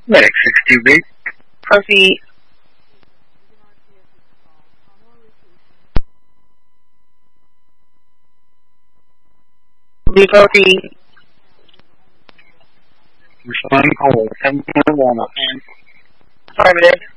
Medic 62B. Proceed. We proceed. Responding call 711. Affirmative.